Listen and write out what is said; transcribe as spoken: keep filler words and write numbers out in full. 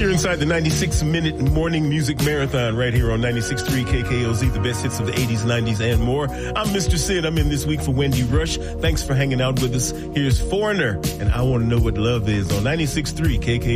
You're inside the ninety-six minute morning music marathon right here on ninety-six point three K K O Z, the best hits of the eighties, nineties, and more. I'm Mister Sid. I'm in this week for Wendy Rush. Thanks for hanging out with us. Here's Foreigner, and I Want to Know What Love Is on ninety-six point three K K O Z.